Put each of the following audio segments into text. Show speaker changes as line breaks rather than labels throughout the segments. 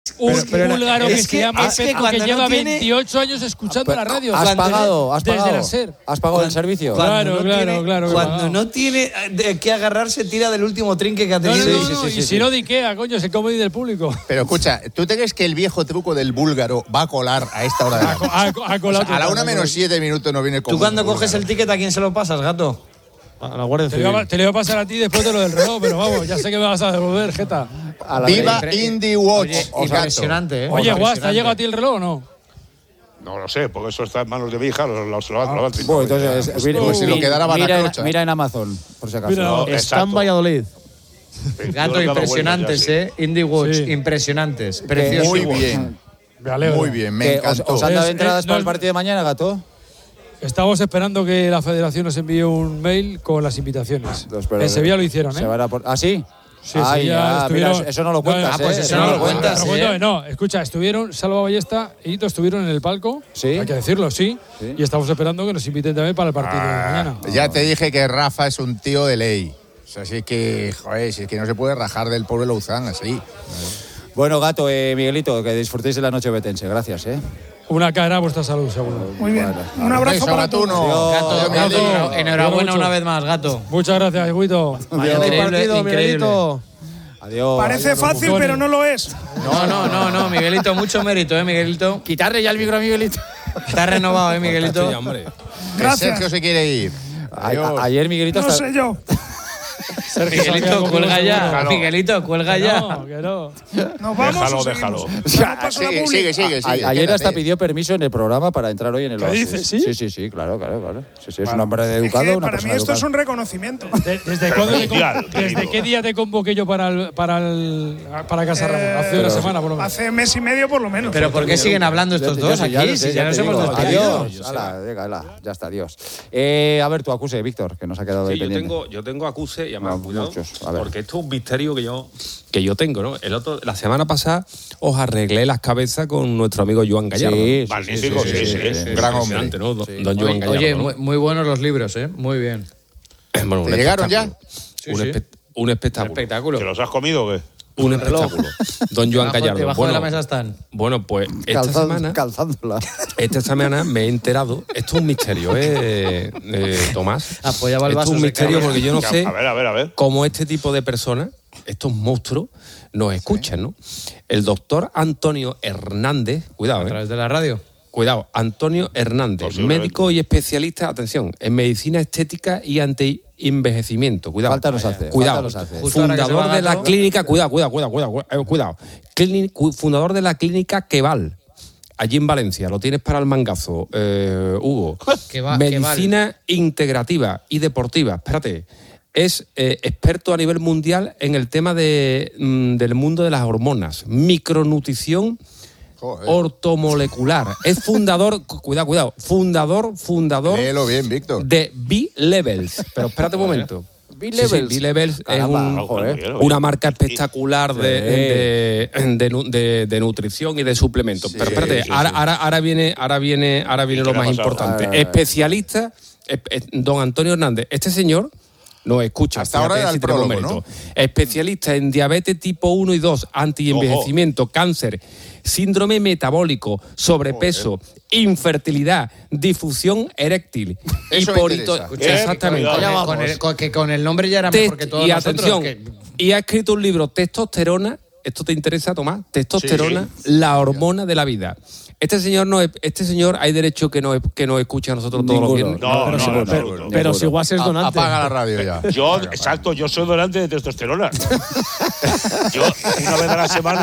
un búlgaro que se llama Petro, que lleva 28 años escuchando la radio.
¿Has pagado
desde la SER.
¿Has pagado el servicio?
Claro.
Cuando no tiene de qué agarrarse, tira del último trinque que ha tenido.
Y si no, de Ikea, coño, se come del público.
Pero escucha, ¿tú te crees que el viejo truco del búlgaro va a colar a esta hora de la noche? A la 1:07 no viene con.
¿Tú cuando coges el ticket a quién se lo pasas, gato?
A la Guardia Civil.
Te lo iba a pasar a ti después de lo del reloj, pero vamos, ya sé que me vas a devolver, jeta.
Viva Indie Watch.
Impresionante, ¿eh?
Oye, Guas, ¿te ha llegado a ti el reloj o no?
No lo sé, porque eso está en manos de mi hija, lo van
Bueno, entonces,
pues si lo quedara Baracrocha.
Mira en Amazon, por si acaso.
Está en Valladolid.
Gato, impresionantes, Indie Watch, impresionantes. Precioso.
Muy bien. Muy bien, me encantó.
¿Os han dado entradas para el partido de mañana, Gato?
Estamos esperando que la federación nos envíe un mail con las invitaciones. En Sevilla lo hicieron, ¿eh?
¿Ah, sí?
Sí, mira, eso
no lo cuentas,
pues eso no lo cuentas.
No, escucha, estuvieron Salva Ballesta y Hito estuvieron en el palco.
Sí.
Hay que decirlo, sí. Y estamos esperando que nos inviten también para el partido de mañana.
Ya te dije que Rafa es un tío de ley. O sea, así que, joder, si es que no se puede rajar del pobre Louzán así.
Bueno, Gato, Miguelito, que disfrutéis de la noche betense. Gracias,
Una cara a vuestra salud, seguro.
Muy bien. Un abrazo para todos.
Gato, enhorabuena una vez más, Gato.
Muchas gracias, Guito.
Mañana hay partido, Miguelito.
Adiós.
Parece fácil, pero no lo es.
No, Miguelito, mucho mérito, Miguelito.
Quitarle ya el micro a Miguelito.
Está renovado, Miguelito.
Sí, hombre.
Gracias.
Sergio se quiere ir.
Ayer Miguelito
No sé yo.
Miguelito, cuelga ya.
Déjalo.
Miguelito, cuelga ya.
No, que no.
Nos vamos.
Déjalo.
Sigue.
Ayer hasta pidió permiso en el programa para entrar hoy en el Oasis.
¿Qué dices, sí?
Sí, claro. Sí, es un hombre educado, una
para mí
persona
esto es
educada.
un reconocimiento.
¿Desde qué día te convoqué yo para Casa Ramos? Hace una semana, por lo menos.
Hace mes y medio, por lo menos.
Pero ¿por qué siguen hablando estos dos aquí? Si ya nos hemos despedido.
Adiós. Ya está, adiós. A ver, tu acuse, Víctor, que nos ha quedado ahí pendiente.
Yo tengo acuse y además, cuidado,
muchos. A ver.
porque esto es un misterio que yo tengo, ¿no? La semana pasada os arreglé las cabezas con nuestro amigo Joan Gallardo.
Sí,
Magnífico, sí.
Gran hombre.
¿No? Don Joan Gallardo.
Oye,
¿no?
muy buenos los libros, ¿eh? Muy bien.
Bueno,
¿Te llegaron ya?
Un espectáculo.
Espectáculo.
¿Que los has comido o qué?
Un espectáculo. Don Joan Gallardo.
Debajo de la mesa están.
Bueno, pues
Calzándola.
esta semana me he enterado. Esto es un misterio, Tomás.
Apoyaba el
Esto
vaso.
es un misterio porque yo no sé
A ver.
cómo este tipo de personas, estos monstruos, nos escuchan, ¿no? El doctor Antonio Hernández, cuidado,
A través de la radio.
Cuidado, Antonio Hernández,
Posiblemente.
médico y especialista, atención, en medicina estética y anti-envejecimiento. Cuidado.
Falta nos hace.
Cuidado.
Justo ahora que se
Fundador
va
de la
Gato.
clínica. Cuidado. Fundador de la clínica Keval. Allí en Valencia. Lo tienes para el mangazo, Hugo. Medicina integrativa y deportiva. Espérate. Es experto a nivel mundial en el tema del mundo de las hormonas. Micronutrición.
Joder.
Ortomolecular. Es fundador, cuidado, fundador
Léelo bien, Víctor.
de B-Levels. Pero espérate un momento.
B-Levels.
Sí, B-Levels es
joder.
una marca espectacular de nutrición y de suplementos. Pero espérate, ahora viene lo más importante. Especialista, don Antonio Hernández. Este señor nos escucha.
Hasta ahora era el
tenemos
prólogo,
mérito.
¿no?
Especialista en diabetes tipo 1 y 2, antienvejecimiento, cáncer, síndrome metabólico, sobrepeso, infertilidad, difusión eréctil,
Eso me interesa.
Exactamente.
Con el nombre ya era mejor que todos
y
nosotros.
atención, y ha escrito un libro, Testosterona. ¿Esto te interesa, Tomás? Testosterona, la hormona de la vida. Este señor hay derecho que nos escuche a nosotros todos los viernes.
No,
Pero si Guas es donante.
Apaga la radio ya.
Yo soy donante de testosterona. Yo, una vez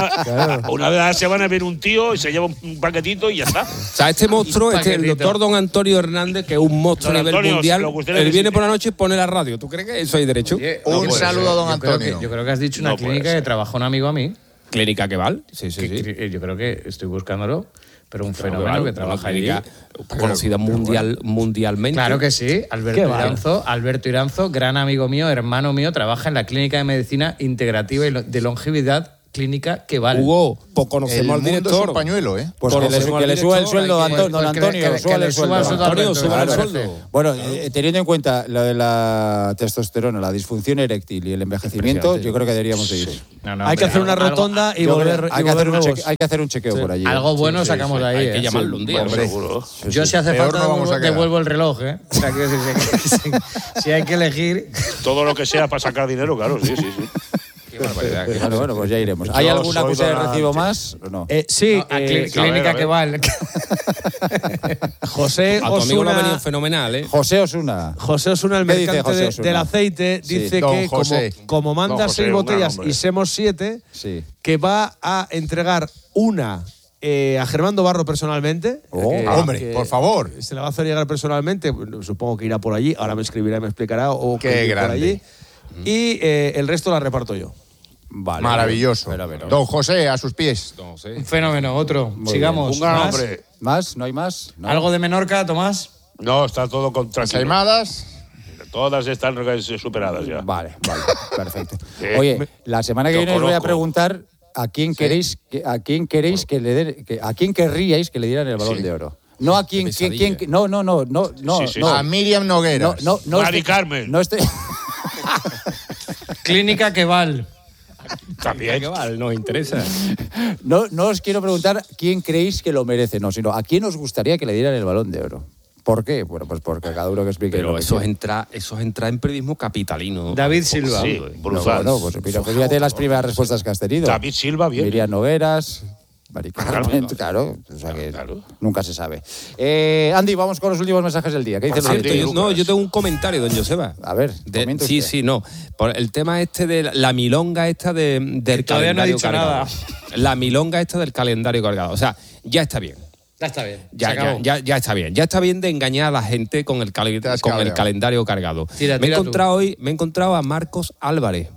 a la semana viene un tío y se lleva un paquetito y ya está.
O sea, este monstruo, el doctor don Antonio Hernández, que es un monstruo a nivel mundial, él viene por la noche y pone la radio. ¿Tú crees que eso hay derecho?
Oye,
Un saludo a don Antonio.
Yo creo que has dicho una
No puede
clínica
ser.
que trabajó un amigo a mí.
Clínica Keval. Sí.
Yo creo que estoy buscándolo, pero un
Keval,
fenómeno que trabaja allí.
conocida mundialmente.
Claro que sí. Alberto Iranzo, gran amigo mío, hermano mío, trabaja en la Clínica de Medicina Integrativa y de Longevidad Clínica Keval.
Hugo, pues conocemos al
mundo
director.
es un pañuelo, ¿eh?
Pues que le suba el sueldo a don Antonio.
Suba el sueldo.
Bueno, teniendo en cuenta lo de la testosterona, la disfunción eréctil y el envejecimiento, yo creo que deberíamos de ir.
Hay que hacer una rotonda y volver.
Hay que hacer un chequeo por allí.
Algo bueno sacamos de ahí.
Hay que llamarlo un día,
hombre.
Seguro.
Yo, si hace
Peor
falta,
no vamos a quedar.
devuelvo el reloj, ¿eh? O sea, que si hay que elegir.
Todo lo que sea para sacar dinero, claro, sí.
Qué barbaridad.
Bueno, pues ya iremos. ¿Hay alguna cosa de recibo más o no?
Sí,
Clínica Keval.
José
A tu amigo le ha venido
Osuna.
fenomenal, ¿eh?
José Osuna.
José Osuna, el
¿Qué dice
mercante
José Osuna?
del aceite,
Sí.
dice
Don
que
José.
como manda
Don José,
6
un gran
botellas
hombre.
y Semos 7,
Sí.
que va a entregar una a Germando Barro personalmente.
Hombre, por favor.
Se la va a hacer llegar personalmente. Supongo que irá por allí. Ahora me escribirá y me explicará. O
Qué
que irá por
grande.
allí. Y el resto la reparto yo.
Vale.
Maravilloso. Don José, a sus pies.
No sé.
Un fenómeno, otro. Sigamos.
Un gran
¿Más?
hombre.
¿Más? ¿No hay más? ¿No?
¿Algo de Menorca, Tomás?
No, está todo con tranquilo.
Saimadas.
Todas están superadas ya.
Vale, perfecto.
Sí.
Oye, la semana que
Yo
viene os voy a
conozco.
preguntar a quién queréis que le den, a quién querríais que le dieran el Balón de Oro. No a quién, no.
Sí.
A Miriam Nogueras.
No,
Mari Carmen.
No estoy.
Clínica Keval.
También.
Nos interesa.
No os quiero preguntar quién creéis que lo merece, no, sino a quién os gustaría que le dieran el Balón de Oro. ¿Por qué? Bueno, pues porque cada uno que explique.
Pero
lo que
eso es
quiera.
entrar en periodismo capitalino.
David Silva.
Sí,
No,
brutal.
bueno, pues mira, pues fíjate las primeras respuestas que has tenido.
David Silva, bien.
Miriam Nogueras, Mari Carmen,
Claro.
claro. O sea que
Claro.
nunca se sabe. Andy, vamos con los últimos mensajes del día. ¿Qué dice el
Cierto,
oyente?
yo tengo un comentario, don Joseba.
A ver, comente
sí,
usted.
no. Por el tema este de la milonga esta del
todavía no ha
calendario
dicho
cargado.
nada.
La milonga esta del calendario cargado. O sea, ya está bien.
Ya está bien.
Ya,
Se acabó.
ya está bien. Ya está bien de engañar a la gente con el calendario cargado.
Tira
me he
tú.
encontrado a Marcos Álvarez.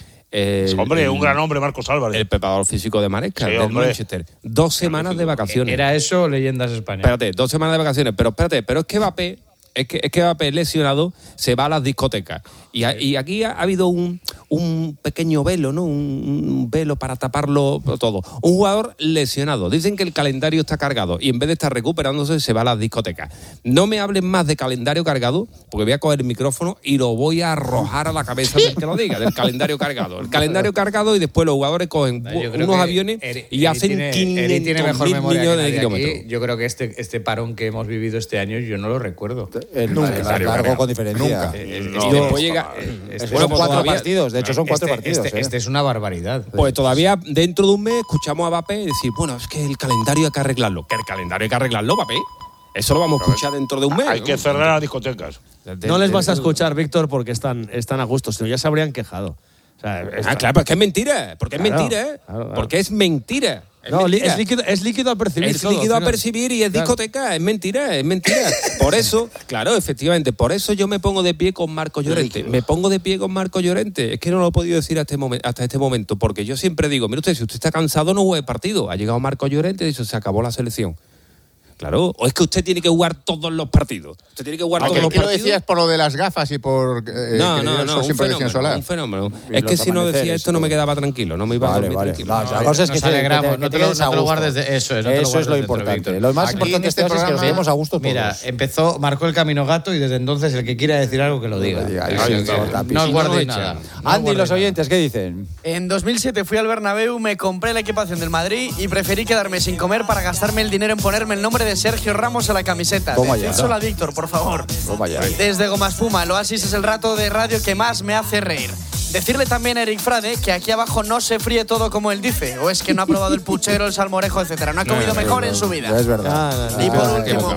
Hombre, un gran hombre, Marcos Álvarez.
El preparador físico de Maresca,
Sí,
del
hombre.
Manchester. 2 semanas de vacaciones.
¿Era eso o Leyendas Españolas?
Espérate, 2 semanas de vacaciones. Pero es que Mbappé, Mbappé lesionado se va a las discotecas. Y aquí ha habido un pequeño velo, ¿no? Un velo para taparlo todo. Un jugador lesionado. Dicen que el calendario está cargado y en vez de estar recuperándose se va a las discotecas. No me hablen más de calendario cargado porque voy a coger el micrófono y lo voy a arrojar a la cabeza del que lo diga, del calendario cargado. El calendario cargado y después los jugadores cogen unos aviones y hacen 500.000 millones de kilómetros.
Yo creo que este parón que hemos vivido este año yo no lo recuerdo.
El largo con diferencia.
No.
Y después llega...
Son
pues
4
todavía-
partidos, de hecho son 4 partidos.
Este es una barbaridad.
Pues todavía dentro de un mes escuchamos a Mbappé decir, bueno, es que el calendario hay que arreglarlo. ¿Que el calendario hay que arreglarlo, Mbappé? Eso lo vamos a escuchar dentro de un mes.
Hay
¿no?
que cerrar las discotecas.
No les vas a escuchar, Víctor, porque están a gusto, sino ya se habrían quejado. O sea,
Claro, porque es mentira. Porque es
Claro,
mentira, ¿eh?
claro.
Porque es mentira.
No,
mentira.
es líquido a percibir.
Es
todo,
líquido a
al final.
percibir y es
Claro.
discoteca, es mentira, es mentira. Por eso, claro, efectivamente, por eso yo me pongo de pie con Marco Llorente. Me pongo de pie con Marco Llorente. Es que no lo he podido decir hasta este momento, porque yo siempre digo, mire usted, si usted está cansado no juegue partido. Ha llegado Marco Llorente y dice, se acabó la selección. Claro, o es que usted tiene que jugar todos los partidos. Usted tiene que jugar todos los
¿Qué lo
partidos.
decías por lo de las gafas y por
No,
sin protección solar?
un fenómeno.
Y
Es que
los
si no decía
amaneceres
esto
y
no me
todo.
quedaba tranquilo, no me iba a
Vale,
dormir
vale.
tranquilo.
No, la cosa es que
Nos alegramos, no te lo
quedes a gusto.
guardes de eso.
Eso es lo importante. Lo más
Aquí
importante
en este
es que nos
programa-
quedemos a gusto todos.
Mira, marcó el camino gato y desde entonces el que quiera decir algo que lo diga. No os guardéis nada.
Andy, los oyentes, ¿qué dicen?
En 2007 fui al Bernabéu, me compré la equipación del Madrid y preferí quedarme sin comer para gastarme el dinero en ponerme el nombre de Sergio Ramos a la camiseta.
Toma ya.
Decídselo a Víctor, por favor.
Toma ya.
Desde Goma Espuma, el Oasis es el rato de radio que más me hace reír. Decirle también a Eric Frade que aquí abajo no se fríe todo como él dice, o es que no ha probado el puchero, el salmorejo, etcétera. No ha comido mejor en su vida.
Es verdad.
Y por último,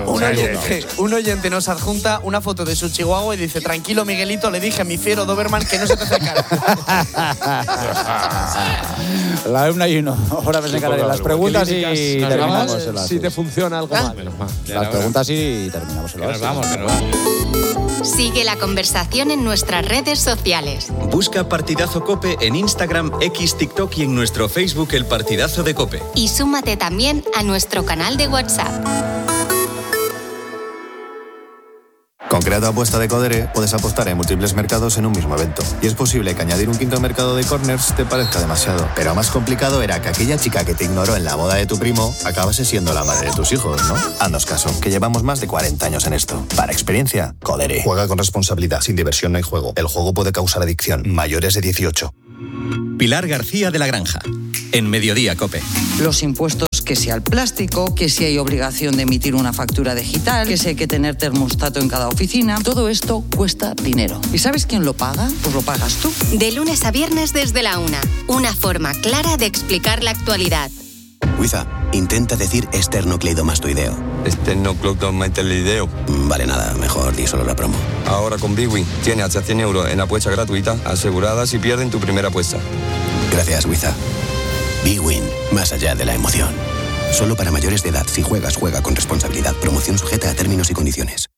un oyente nos adjunta una foto de su chihuahua y dice: tranquilo, Miguelito, le dije a mi fiero Doberman que no se te acercara.
La 1:01. Ahora me encargaré las preguntas y
Nos
terminamos
vamos,
el Oasis.
si te funciona algo mal.
Las preguntas y terminamos el Oasis.
Sigue la conversación en nuestras redes sociales.
Busca Partidazo Cope en Instagram, X, TikTok y en nuestro Facebook El Partidazo de Cope.
Y súmate también a nuestro canal de WhatsApp.
Con Crea tu apuesta de Codere puedes apostar en múltiples mercados en un mismo evento. Y es posible que añadir un quinto mercado de corners te parezca demasiado. Pero más complicado era que aquella chica que te ignoró en la boda de tu primo acabase siendo la madre de tus hijos, ¿no? Haznos caso, que llevamos más de 40 años en esto. Para experiencia, Codere. Juega con responsabilidad. Sin diversión no hay juego. El juego puede causar adicción. Mayores de 18.
Pilar García de la Granja, en Mediodía COPE.
Los impuestos, que si al plástico, que si hay obligación de emitir una factura digital, que si hay que tener termostato en cada oficina, todo esto cuesta dinero. ¿Y sabes quién lo paga? Pues lo pagas tú.
De lunes a viernes desde la 1. Una forma clara de explicar la actualidad.
Wiza, intenta decir esternocleidomastoideo.
Esternocleidomastoideo.
Vale, nada, mejor di solo la promo.
Ahora con Bwin tienes hasta 100 euros en apuesta gratuita asegurada si pierden tu primera apuesta.
Gracias, Wiza. Bwin, más allá de la emoción. Solo para mayores de edad. Si juegas, juega con responsabilidad. Promoción sujeta a términos y condiciones.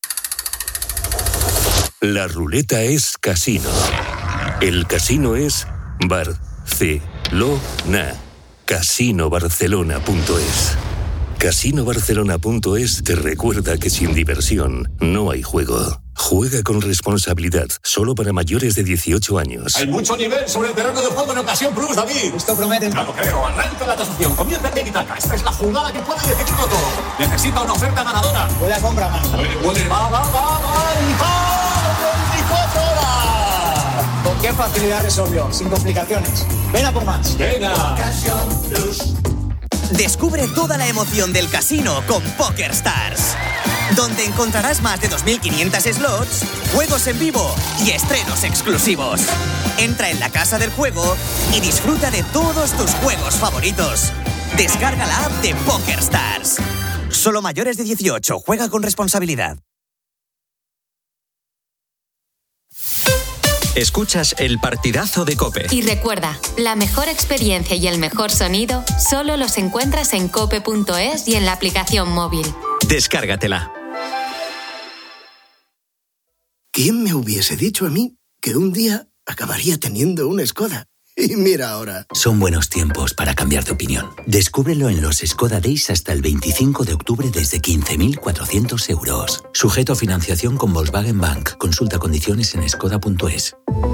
La ruleta es casino. El casino es Barcelona. Casinobarcelona.es. Casinobarcelona.es te recuerda que sin diversión no hay juego. Juega con responsabilidad, solo para mayores de 18 años.
Hay mucho nivel sobre el terreno de juego en Ocasión Plus, David. Esto promete. Ya lo creo. Arranca la tasación. Comienza el tiki-taka. Esta es la jugada que puede decidirlo todo. Necesita una oferta ganadora. Huele a compra, man. Huele. Va. 24 horas.
¿Con qué facilidad resolvió? Sin complicaciones. Ven a por más.
Venga. Ocasión Plus.
Descubre toda la emoción del casino con PokerStars, donde encontrarás más de 2.500 slots, juegos en vivo y estrenos exclusivos. Entra en la casa del juego y disfruta de todos tus juegos favoritos. Descarga la app de PokerStars. Solo mayores de 18. Juega con responsabilidad.
Escuchas el partidazo de COPE.
Y recuerda, la mejor experiencia y el mejor sonido solo los encuentras en cope.es y en la aplicación móvil.
Descárgatela.
¿Quién me hubiese dicho a mí que un día acabaría teniendo una Skoda? Y mira ahora.
Son buenos tiempos para cambiar de opinión. Descúbrelo en los Skoda Days hasta el 25 de octubre desde 15.400 euros. Sujeto a financiación con Volkswagen Bank. Consulta condiciones en skoda.es.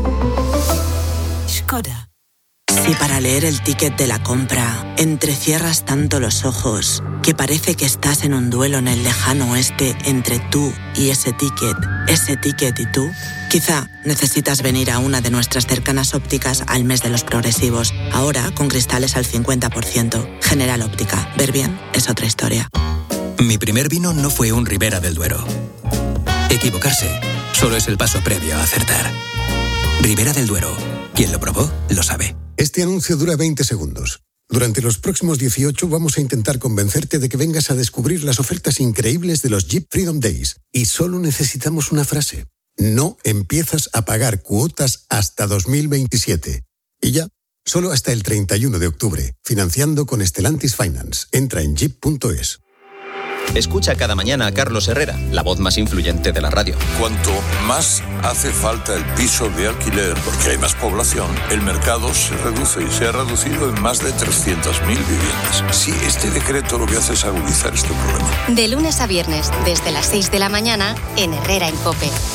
Skoda. Si para leer el ticket de la compra entrecierras tanto los ojos que parece que estás en un duelo en el lejano oeste entre tú y ese ticket y tú, quizá necesitas venir a una de nuestras cercanas ópticas al mes de los progresivos. Ahora con cristales al 50%. General Óptica. Ver bien es otra historia.
Mi primer vino no fue un Ribera del Duero. Equivocarse solo es el paso previo a acertar. Ribera del Duero. Quien lo probó, lo sabe.
Este anuncio dura 20 segundos. Durante los próximos 18 vamos a intentar convencerte de que vengas a descubrir las ofertas increíbles de los Jeep Freedom Days. Y solo necesitamos una frase. No empiezas a pagar cuotas hasta 2027. Y ya, solo hasta el 31 de octubre. Financiando con Stellantis Finance. Entra en jeep.es.
Escucha cada mañana a Carlos Herrera, la voz más influyente de la radio.
Cuanto más hace falta el piso de alquiler, porque hay más población, el mercado se reduce y se ha reducido en más de 300.000 viviendas. Sí, este decreto lo que hace es agudizar este problema.
De lunes a viernes, desde las 6 de la mañana, en Herrera en COPE.